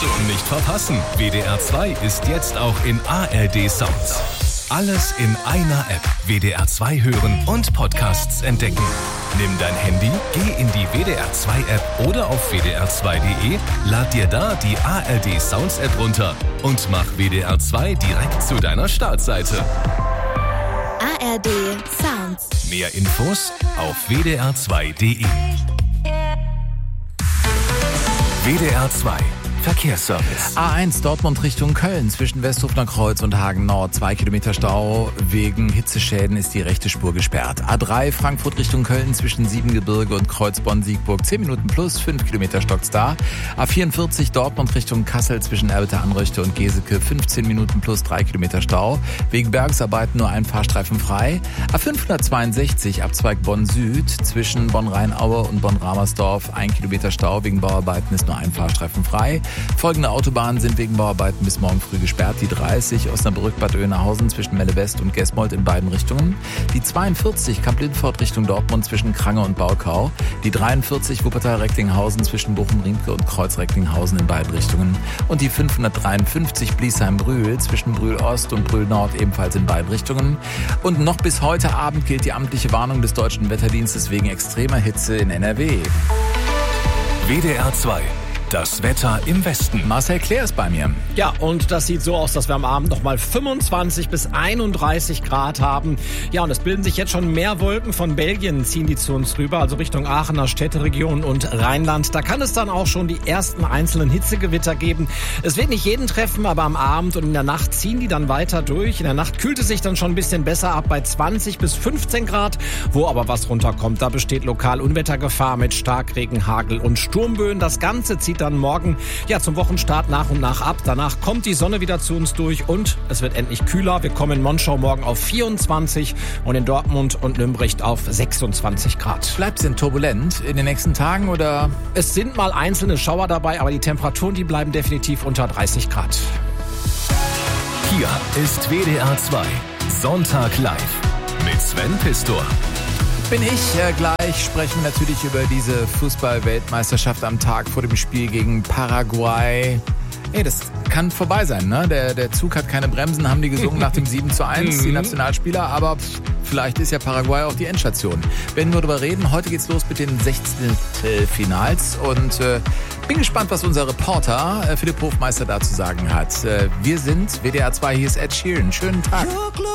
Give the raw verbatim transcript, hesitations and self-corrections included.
Nicht verpassen. W D R zwei ist jetzt auch in A R D Sounds. Alles in einer App. W D R zwei hören und Podcasts entdecken. Nimm dein Handy, geh in die W D R zwei App oder auf w d r zwei punkt d e, lad dir da die A R D Sounds App runter und mach W D R zwei direkt zu deiner Startseite. A R D Sounds. Mehr Infos auf w d r zwei punkt d e. W D R zwei Verkehrsservice. A eins Dortmund Richtung Köln zwischen Westhofener Kreuz und Hagen Nord. Zwei Kilometer Stau. Wegen Hitzeschäden ist die rechte Spur gesperrt. A drei Frankfurt Richtung Köln zwischen Siebengebirge und Kreuzbonn-Siegburg. Zehn Minuten plus, fünf Kilometer stockt's da. A vierundvierzig Dortmund Richtung Kassel zwischen Erbeter-Anröchte und Geseke. fünfzehn Minuten plus, drei Kilometer Stau. Wegen Bergungsarbeiten nur ein Fahrstreifen frei. A fünfhundertzweiundsechzig Abzweig Bonn Süd zwischen Bonn-Rheinaue und Bonn-Ramersdorf. Ein Kilometer Stau. Wegen Bauarbeiten ist nur ein Fahrstreifen frei. Folgende Autobahnen sind wegen Bauarbeiten bis morgen früh gesperrt. Die dreißig Osnabrück-Bad Oeynhausen zwischen Melle West und Gesmold in beiden Richtungen. Die zweiundvierzig Kamp-Lindfort Richtung Dortmund zwischen Krange und Baukau. Die dreiundvierzig Wuppertal-Recklinghausen zwischen Bochum-Riemke und Kreuz-Recklinghausen in beiden Richtungen. Und die fünfhundertdreiundfünfzig Bliesheim-Brühl zwischen Brühl-Ost und Brühl-Nord ebenfalls in beiden Richtungen. Und noch bis heute Abend gilt die amtliche Warnung des Deutschen Wetterdienstes wegen extremer Hitze in N R W. W D R zwei. Das Wetter im Westen. Marcel Claire ist bei mir. Ja, und das sieht so aus, dass wir am Abend nochmal fünfundzwanzig bis einunddreißig Grad haben. Ja, und es bilden sich jetzt schon mehr Wolken. Von Belgien ziehen die zu uns rüber, also Richtung Aachener Städteregion und Rheinland. Da kann es dann auch schon die ersten einzelnen Hitzegewitter geben. Es wird nicht jeden treffen, aber am Abend und in der Nacht ziehen die dann weiter durch. In der Nacht kühlt es sich dann schon ein bisschen besser ab bei zwanzig bis fünfzehn Grad. Wo aber was runterkommt, da besteht lokal Unwettergefahr mit Starkregen, Hagel und Sturmböen. Das Ganze zieht dann morgen ja zum Wochenstart nach und nach ab. Danach kommt die Sonne wieder zu uns durch und es wird endlich kühler. Wir kommen in Monschau morgen auf vierundzwanzig und in Dortmund und Nürnberg auf sechsundzwanzig Grad. Bleibt es denn turbulent in den nächsten Tagen oder? Es sind mal einzelne Schauer dabei, aber die Temperaturen, die bleiben definitiv unter dreißig Grad. Hier ist W D R zwei Sonntag live mit Sven Pistor. Bin ich. Äh, gleich sprechen wir natürlich über diese Fußball-Weltmeisterschaft am Tag vor dem Spiel gegen Paraguay. Ey, das kann vorbei sein, ne? Der, der Zug hat keine Bremsen, haben die gesungen nach dem sieben zu eins, die Nationalspieler. Aber pff, vielleicht ist ja Paraguay auch die Endstation. Werden wir darüber reden. Heute geht's los mit den Sechzehntelfinals. Und äh, bin gespannt, was unser Reporter äh, Philipp Hofmeister dazu sagen hat. Äh, wir sind W D R zwei, hier ist Ed Sheeran. Schönen Tag.